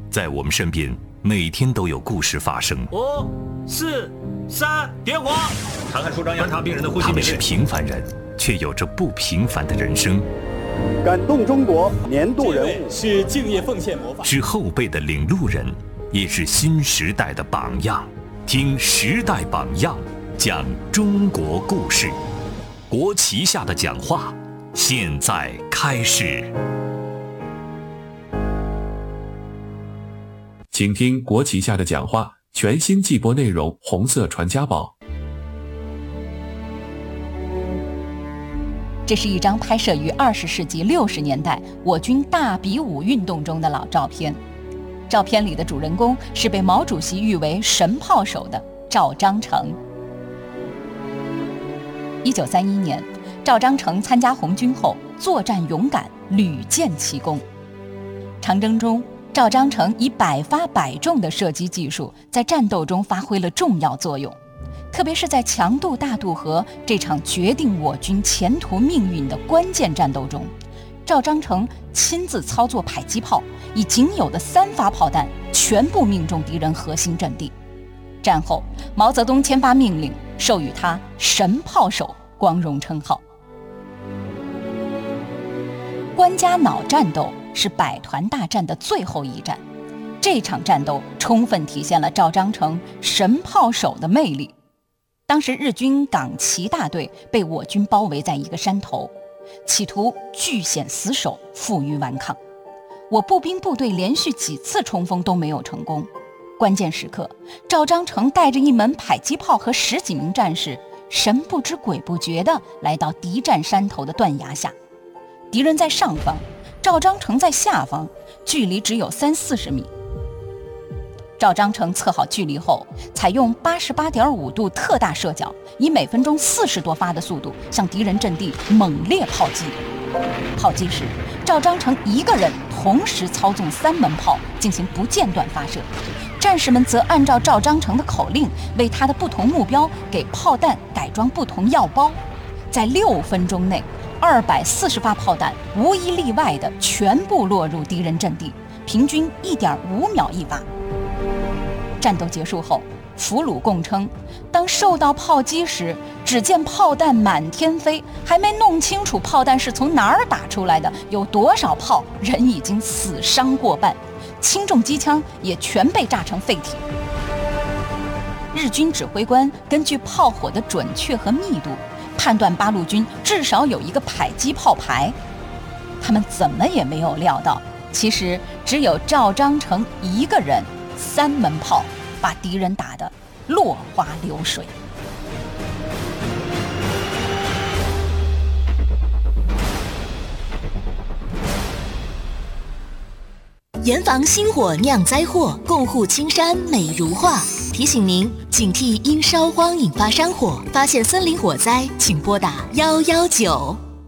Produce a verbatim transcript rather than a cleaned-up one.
在我们身边，每天都有故事发生。 五、四、三，点火！ 查看舒张观察病人的呼吸他们频率。 是平凡人，却有着不平凡的人生。 感动中国年度人物是敬业奉献模范， 是后辈的领路人，也是新时代的榜样。听时代榜样，讲中国故事。国旗下的讲话，现在开始。 请听国旗下的讲话全新季播内容，红色传家宝。 这是一张拍摄于二十世纪六十年代我军大比武运动中的老照片。照片里的主人公是被毛主席誉为神炮手的赵章程。一九三一年，赵章程参加红军后，作战勇敢，屡建奇功。长征中，赵章程以百发百中的射击技术，在战斗中发挥了重要作用。特别是在强渡大渡河这场决定我军前途命运的关键战斗中，赵章程亲自操作迫击炮，以仅有的三发炮弹全部命中敌人核心阵地。战后，毛泽东签发命令，授予他“神炮手”光荣称号。关家垴战斗是百团大战的最后一战，这场战斗充分体现了赵章程“神炮手”的魅力。当时日军港旗大队被我军包围在一个山头，企图据险死守，负隅顽抗。我步兵部队连续几次冲锋都没有成功。关键时刻，赵章程带着一门迫击炮和十几名战士，神不知鬼不觉地来到敌占山头的断崖下。敌人在上方，赵章程在下方，距离只有三四十米。赵章程测好距离后，采用八十八点五度特大射角，以每分钟四十多发的速度向敌人阵地猛烈炮击。炮击时，赵章程一个人同时操纵三门炮进行不间断发射，战士们则按照赵章程的口令，为他的不同目标给炮弹改装不同药包。在六分钟内，二百四十发炮弹无一例外的全部落入敌人阵地，平均一点五秒一发。战斗结束后，俘虏供称，当受到炮击时，只见炮弹满天飞，还没弄清楚炮弹是从哪儿打出来的，有多少炮，人已经死伤过半，轻重机枪也全被炸成废铁。日军指挥官根据炮火的准确和密度，判断八路军至少有一个迫击炮排。他们怎么也没有料到，其实只有赵章程一个人，三门炮把敌人打得落花流水。 严防星火酿灾祸，共护青山美如画。提醒您，警惕因烧荒引发山火，发现森林火灾，请拨打一一九。